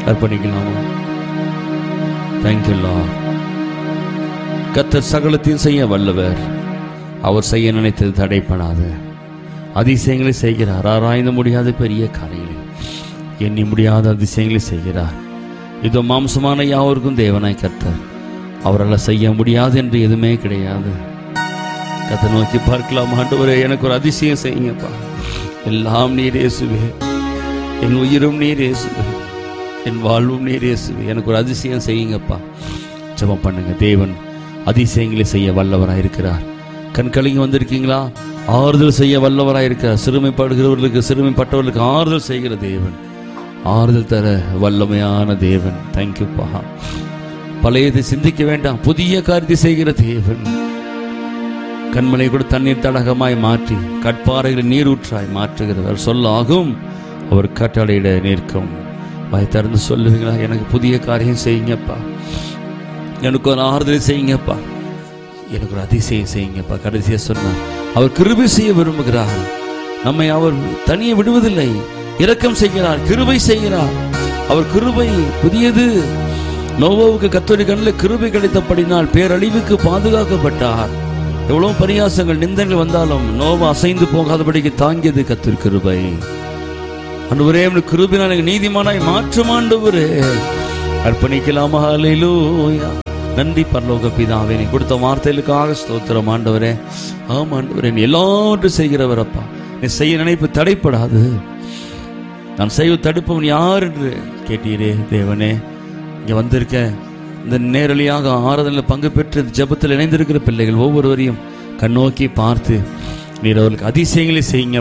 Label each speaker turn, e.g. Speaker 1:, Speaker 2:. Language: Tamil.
Speaker 1: அர்ப்பணிக்கலாமா? Thank you Lord. கர்த்தர் சகலத்தையும் செய்ய வல்லவர். அவர் செய்ய நினைத்தது தடைப்படாது. அதிசயங்களை செய்கிறார். ஆராய்ந்து முடியாத பெரிய காரியங்களை, எண்ணி முடியாத அதிசயங்களை செய்கிறார். இதோ மாம்சமான யாவருக்கும் தேவனாய் கர்த்தர். அவரால் செய்ய முடியாது என்று எதுவுமே கிடையாது. கர்த்தர் நோக்கி பார்க்கலாம். ஆண்டவரே, எனக்கு ஒரு அதிசயம் செய்யுங்கப்பா. எல்லாம் நீர் இயேசுவே. என் உயிரும் நீர் இயேசுவே. என் வாழ்வும் நீர் இயேசுவே. எனக்கு ஒரு அதிசயம் செய்யுங்கப்பா. ஜெபம் பண்ணுங்க. தேவன் அதிசயங்களை செய்ய வல்லவராயிருக்கிறார். கண்கலங்கி வந்திருக்கீங்களா? ஆறுதல் செய்ய வல்லவராயிருக்கிறார். சிறுமைப்படுகிறவர்களுக்கு, சிறுமைப்பட்டவர்களுக்கு ஆறுதல் செய்கிற தேவன், ஆறுதல் தர வல்லமையான தேவன். தேங்க்யூப்பா. பழையதை சிந்திக்க வேண்டாம், புதிய காரியத்தை செய்கிற தேவன். கண்மலை கூட தண்ணீர் தடகமாய் மாற்றி கட்பாறைகளை நீரூற்றாய் மாற்றுகிறவர். சொல்லாகும் அவர் கட்டளையிட நிற்கும். வாய் திறந்து சொல்லுவீங்களா? எனக்கு புதிய காரியம் செய்யுங்கப்பா. எனக்கு ஒரு ஆறுதலை செய்யுங்கப்பா. எனக்கு ஒரு அதிசயம் செய்யுங்கப்பா. கடைசியாக சொன்னார், அவர் கிருபை செய்ய விரும்புகிறார். நம்மை அவர் தனியே விடுவதில்லை. இரக்கம் செய்கிறார், கிருபை செய்கிறார். அவர் கிருபை புதியது. நோவாவுக்கு கர்த்தருடைய கண்ணில் கிருபை கிடைத்தபடினால் பேரழிவுக்கு பாதுகாக்கப்பட்டார். எவ்வளவு பரியாசங்கள், நிந்தங்கள் வந்தாலும் நோவா அசைந்து போகாதபடிக்கு தாங்கியது கர்த்தர் கிருபை. ஆண்டவரே, கிருபையினால் எனக்கு நீதிமானாய் மாற்றும் ஆண்டவரே. அர்ப்பணிக்கலாமா? ஹல்லேலூயா. நன்றி பரலோக பிதாவே, நீ கொடுத்த வார்த்தைகளுக்காக ஸ்தோத்திரம் ஆண்டவரே. ஆம் ஆண்டவரே, நீ எல்லாவற்றையும் செய்கிறவர் அப்பா. நீ செய்ய நினைப்பு தடைப்படாது. நான் செய்வது தடுப்பவன் யார் என்று கேட்டீரே தேவனே. இங்கே வந்திருக்க இந்த நேரடியாக ஆராதனையில் பங்கு பெற்று ஜெபத்தில் இணைந்திருக்கிற பிள்ளைகள் ஒவ்வொருவரையும் கண்ணோக்கி பார்த்து நீர் அவர்களுக்கு அதிசயங்களை செய்யுங்க.